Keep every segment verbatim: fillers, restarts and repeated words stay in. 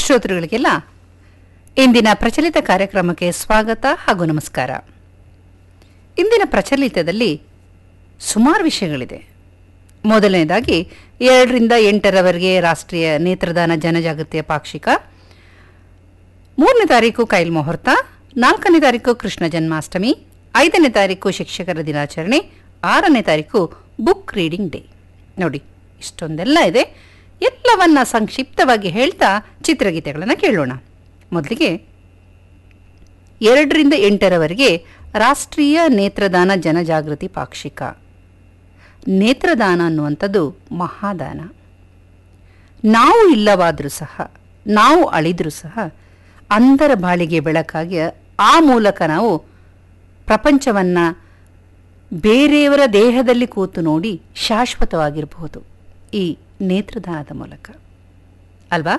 ಶ್ರೋತೃಗಳಿಗೆಲ್ಲ ಇಂದಿನ ಪ್ರಚಲಿತ ಕಾರ್ಯಕ್ರಮಕ್ಕೆ ಸ್ವಾಗತ ಹಾಗೂ ನಮಸ್ಕಾರ. ಇಂದಿನ ಪ್ರಚಲಿತದಲ್ಲಿ ಸುಮಾರು ವಿಷಯಗಳಿದೆ. ಮೊದಲನೇದಾಗಿ ಎರಡರಿಂದ ಎಂಟರವರೆಗೆ ರಾಷ್ಟ್ರೀಯ ನೇತ್ರದಾನ ಜನಜಾಗೃತಿಯ ಪಾಕ್ಷಿಕ, ಮೂರನೇ ತಾರೀಕು ಕೈಲ್ ಮುಹೂರ್ತ, ನಾಲ್ಕನೇ ತಾರೀಕು ಕೃಷ್ಣ ಜನ್ಮಾಷ್ಟಮಿ, ಐದನೇ ತಾರೀಕು ಶಿಕ್ಷಕರ ದಿನಾಚರಣೆ, ಆರನೇ ತಾರೀಕು ಬುಕ್ ರೀಡಿಂಗ್ ಡೇ. ನೋಡಿ, ಇಷ್ಟೊಂದೆಲ್ಲ ಇದೆ. ಎಲ್ಲವನ್ನ ಸಂಕ್ಷಿಪ್ತವಾಗಿ ಹೇಳ್ತಾ ಚಿತ್ರಗೀತೆಗಳನ್ನು ಕೇಳೋಣ. ಮೊದಲಿಗೆ ಎರಡರಿಂದ ಎಂಟರವರೆಗೆ ರಾಷ್ಟ್ರೀಯ ನೇತ್ರದಾನ ಜನಜಾಗೃತಿ ಪಾಕ್ಷಿಕ. ನೇತ್ರದಾನ ಅನ್ನುವಂಥದ್ದು ಮಹಾದಾನ. ನಾವು ಇಲ್ಲವಾದರೂ ಸಹ, ನಾವು ಅಳಿದರೂ ಸಹ ಅಂಧರ ಬಾಳಿಗೆ ಬೆಳಕಾಗಿ ಆ ಮೂಲಕ ನಾವು ಪ್ರಪಂಚವನ್ನು ಬೇರೆಯವರ ದೇಹದಲ್ಲಿ ಕೂತು ನೋಡಿ ಶಾಶ್ವತವಾಗಿರಬಹುದು ಈ ನೇತ್ರದಾನದ ಮೂಲಕ, ಅಲ್ವಾ?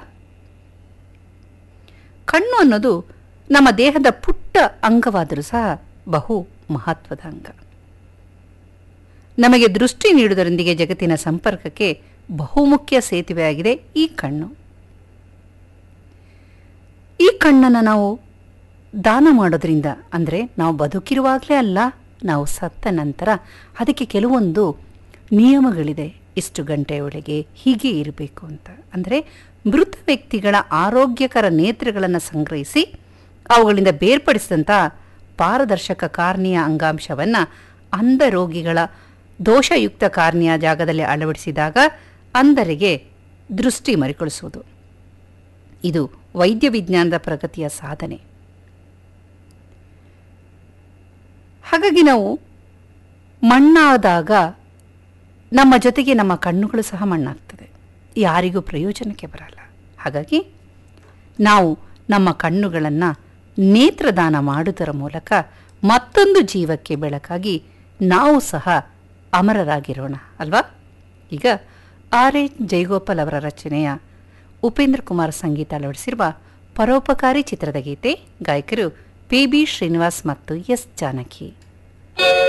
ಕಣ್ಣು ಅನ್ನೋದು ನಮ್ಮ ದೇಹದ ಪುಟ್ಟ ಅಂಗವಾದರೂ ಸಹ ಬಹು ಮಹತ್ವದ ಅಂಗ. ನಮಗೆ ದೃಷ್ಟಿ ನೀಡುವುದರೊಂದಿಗೆ ಜಗತ್ತಿನ ಸಂಪರ್ಕಕ್ಕೆ ಬಹುಮುಖ್ಯ ಸೇತುವೆಯಾಗಿದೆ ಈ ಕಣ್ಣು. ಈ ಕಣ್ಣನ್ನು ನಾವು ದಾನ ಮಾಡೋದ್ರಿಂದ, ಅಂದರೆ ನಾವು ಬದುಕಿರುವಾಗಲೇ ಅಲ್ಲ, ನಾವು ಸತ್ತ ನಂತರ ಅದಕ್ಕೆ ಕೆಲವೊಂದು ನಿಯಮಗಳಿದೆ. ಇಷ್ಟು ಗಂಟೆಯೊಳಗೆ ಹೀಗೆ ಇರಬೇಕು ಅಂತ. ಅಂದರೆ ಮೃತ ವ್ಯಕ್ತಿಗಳ ಆರೋಗ್ಯಕರ ನೇತ್ರಗಳನ್ನು ಸಂಗ್ರಹಿಸಿ ಅವುಗಳಿಂದ ಬೇರ್ಪಡಿಸಿದಂಥ ಪಾರದರ್ಶಕ ಕಾರ್ನಿಯ ಅಂಗಾಂಶವನ್ನು ಅಂಧ ರೋಗಿಗಳ ದೋಷಯುಕ್ತ ಕಾರ್ನಿಯ ಜಾಗದಲ್ಲಿ ಅಳವಡಿಸಿದಾಗ ಅಂಧರಿಗೆ ದೃಷ್ಟಿ ಮರುಕಳಿಸುವುದು. ಇದು ವೈದ್ಯ ವಿಜ್ಞಾನದ ಪ್ರಗತಿಯ ಸಾಧನೆ. ಹಾಗಾಗಿ ನಾವು ಮಣ್ಣಾದಾಗ ನಮ್ಮ ಜೊತೆಗೆ ನಮ್ಮ ಕಣ್ಣುಗಳು ಸಹ ಮಣ್ಣಾಗ್ತದೆ, ಯಾರಿಗೂ ಪ್ರಯೋಜನಕ್ಕೆ ಬರಲ್ಲ. ಹಾಗಾಗಿ ನಾವು ನಮ್ಮ ಕಣ್ಣುಗಳನ್ನು ನೇತ್ರದಾನ ಮಾಡುವುದರ ಮೂಲಕ ಮತ್ತೊಂದು ಜೀವಕ್ಕೆ ಬೆಳಕಾಗಿ ನಾವು ಸಹ ಅಮರರಾಗಿರೋಣ, ಅಲ್ವಾ? ಈಗ ಆರ್ ಎ ಜಯಗೋಪಾಲ್ ಅವರ ರಚನೆಯ ಉಪೇಂದ್ರ ಕುಮಾರ್ ಸಂಗೀತ ಅಳವಡಿಸಿರುವ ಪರೋಪಕಾರಿ ಚಿತ್ರದ ಗೀತೆ. ಗಾಯಕರು ಪಿ ಬಿ ಶ್ರೀನಿವಾಸ್ ಮತ್ತು ಎಸ್ ಜಾನಕಿ.